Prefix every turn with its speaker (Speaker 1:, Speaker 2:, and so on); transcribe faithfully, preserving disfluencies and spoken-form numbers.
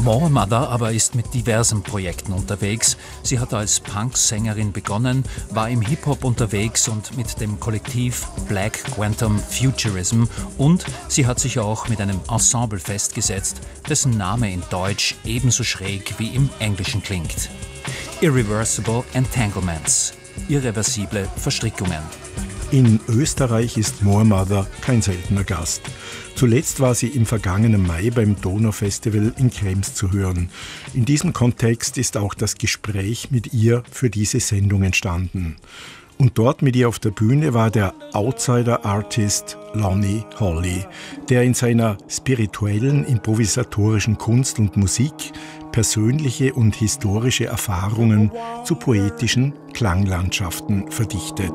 Speaker 1: More Mother aber ist mit diversen Projekten unterwegs. Sie hat als Punk-Sängerin begonnen, war im Hip-Hop unterwegs und mit dem Kollektiv Black Quantum Futurism, und sie hat sich auch mit einem Ensemble festgesetzt, dessen Name in Deutsch ebenso schräg wie im Englischen klingt. Irreversible Entanglements, irreversible Verstrickungen.
Speaker 2: In Österreich ist More Mother kein seltener Gast. Zuletzt war sie im vergangenen Mai beim Donaufestival in Krems zu hören. In diesem Kontext ist auch das Gespräch mit ihr für diese Sendung entstanden. Und dort mit ihr auf der Bühne war der Outsider-Artist Lonnie Holley, der in seiner spirituellen, improvisatorischen Kunst und Musik persönliche und historische Erfahrungen zu poetischen Klanglandschaften verdichtet.